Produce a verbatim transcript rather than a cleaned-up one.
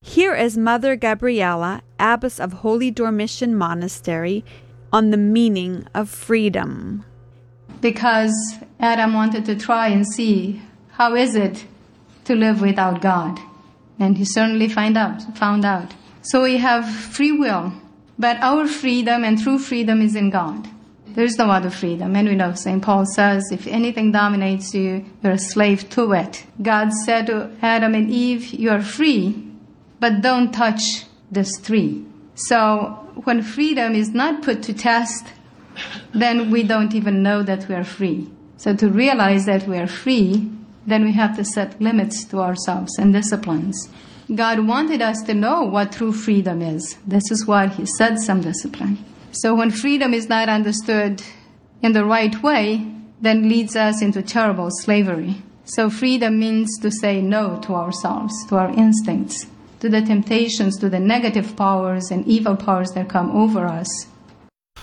Here is Mother Gabriela, Abbess of Holy Dormition Monastery, on the meaning of freedom. Because Adam wanted to try and see how is it to live without God. And he certainly find out, found out. So we have free will, but our freedom and true freedom is in God. There is no other freedom. And we know Saint Paul says, if anything dominates you, you're a slave to it. God said to Adam and Eve, you are free, but don't touch this tree. So when freedom is not put to test, then we don't even know that we are free. So to realize that we are free, then we have to set limits to ourselves and disciplines. God wanted us to know what true freedom is. This is why he set some discipline. So when freedom is not understood in the right way, then leads us into terrible slavery. So freedom means to say no to ourselves, to our instincts, to the temptations, to the negative powers and evil powers that come over us.